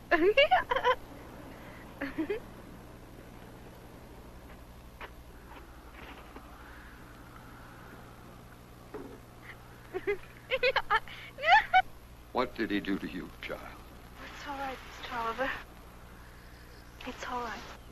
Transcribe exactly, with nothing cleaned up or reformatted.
What did he do to you, child? It's all right, Mister Oliver. It's all right.